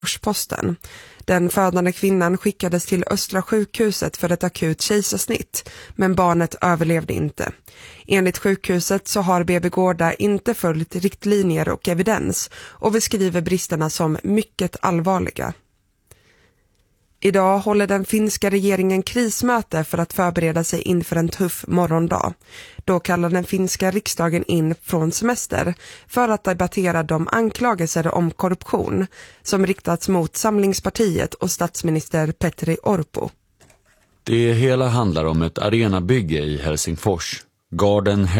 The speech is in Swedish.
Helsingforsposten. Den födande kvinnan skickades till Östra sjukhuset för ett akut kejsarsnitt, men barnet överlevde inte. Enligt sjukhuset så har BB Gårda inte följt riktlinjer och evidens och beskriver bristerna som mycket allvarliga. Idag håller den finska regeringen krismöte för att förbereda sig inför en tuff morgondag. Då kallar den finska riksdagen in från semester för att debattera de anklagelser om korruption som riktats mot Samlingspartiet och statsminister Petteri Orpo. Det hela handlar om ett arenabygge i Helsingfors. Garden